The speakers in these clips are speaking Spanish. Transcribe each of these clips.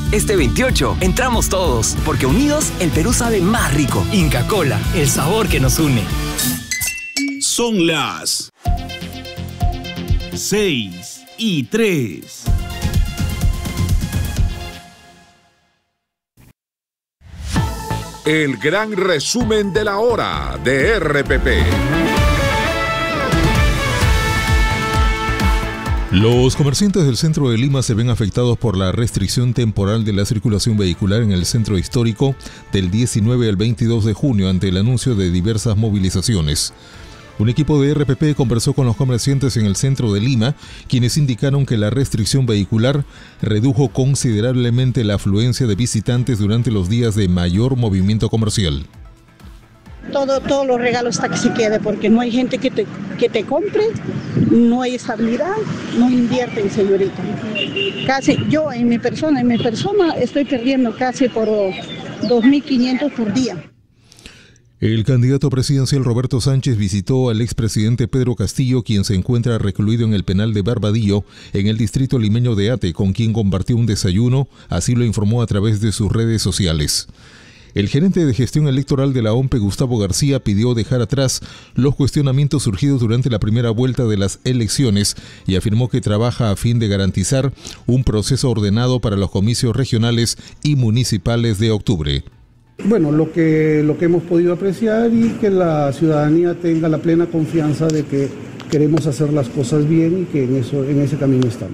Este 28 entramos todos, porque unidos el Perú sabe más rico. Inca Kola, el sabor que nos une. Son las 6:03. El gran resumen de la hora de RPP. Los comerciantes del centro de Lima se ven afectados por la restricción temporal de la circulación vehicular en el centro histórico del 19 al 22 de junio ante el anuncio de diversas movilizaciones. Un equipo de RPP conversó con los comerciantes en el centro de Lima, quienes indicaron que la restricción vehicular redujo considerablemente la afluencia de visitantes durante los días de mayor movimiento comercial. Todos los regalos hasta que se quede, porque no hay gente que te compre, no hay estabilidad, no invierten, señorita. Casi yo en mi persona estoy perdiendo casi por 2.500 por día. El candidato presidencial Roberto Sánchez visitó al expresidente Pedro Castillo, quien se encuentra recluido en el penal de Barbadillo, en el distrito limeño de Ate, con quien compartió un desayuno, así lo informó a través de sus redes sociales. El gerente de gestión electoral de la OMPE, Gustavo García, pidió dejar atrás los cuestionamientos surgidos durante la primera vuelta de las elecciones y afirmó que trabaja a fin de garantizar un proceso ordenado para los comicios regionales y municipales de octubre. Bueno, lo que hemos podido apreciar y que la ciudadanía tenga la plena confianza de que queremos hacer las cosas bien y que en ese camino estamos.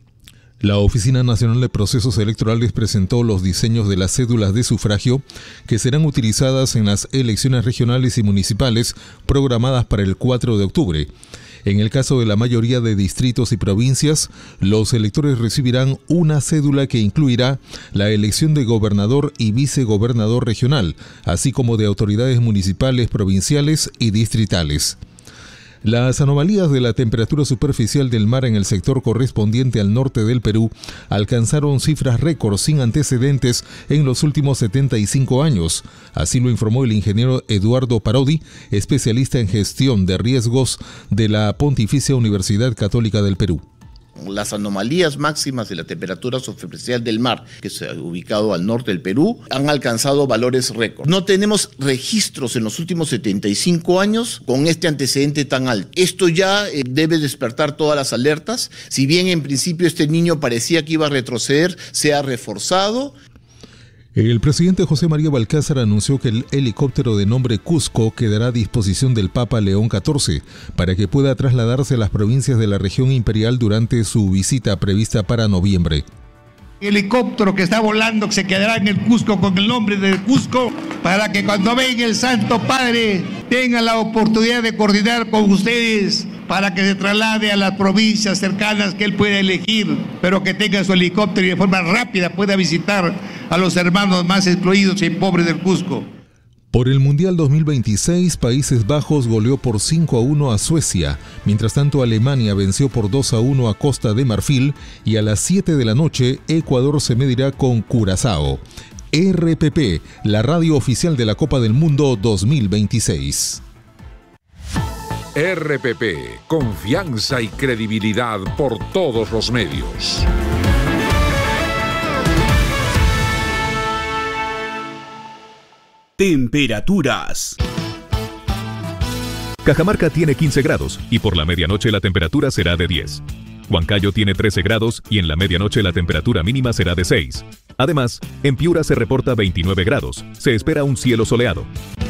La Oficina Nacional de Procesos Electorales presentó los diseños de las cédulas de sufragio que serán utilizadas en las elecciones regionales y municipales programadas para el 4 de octubre. En el caso de la mayoría de distritos y provincias, los electores recibirán una cédula que incluirá la elección de gobernador y vicegobernador regional, así como de autoridades municipales, provinciales y distritales. Las anomalías de la temperatura superficial del mar en el sector correspondiente al norte del Perú alcanzaron cifras récord sin antecedentes en los últimos 75 años. Así lo informó el ingeniero Eduardo Parodi, especialista en gestión de riesgos de la Pontificia Universidad Católica del Perú. Las anomalías máximas de la temperatura superficial del mar, que se ha ubicado al norte del Perú, han alcanzado valores récord. No tenemos registros en los últimos 75 años con este antecedente tan alto. Esto ya debe despertar todas las alertas. Si bien en principio este niño parecía que iba a retroceder, se ha reforzado. El presidente José María Balcázar anunció que el helicóptero de nombre Cusco quedará a disposición del Papa León XIV para que pueda trasladarse a las provincias de la región imperial durante su visita prevista para noviembre. El helicóptero que está volando se quedará en el Cusco con el nombre de Cusco para que cuando venga el Santo Padre tenga la oportunidad de coordinar con ustedes para que se traslade a las provincias cercanas que él pueda elegir, pero que tenga su helicóptero y de forma rápida pueda visitar a los hermanos más excluidos y pobres del Cusco. Por el Mundial 2026, Países Bajos goleó por 5-1 a Suecia. Mientras tanto, Alemania venció por 2-1 a Costa de Marfil y a las 7 de la noche, Ecuador se medirá con Curazao. RPP, la radio oficial de la Copa del Mundo 2026. RPP, confianza y credibilidad por todos los medios. Temperaturas. Cajamarca tiene 15 grados y por la medianoche la temperatura será de 10. Huancayo tiene 13 grados y en la medianoche la temperatura mínima será de 6. Además, en Piura se reporta 29 grados. Se espera un cielo soleado.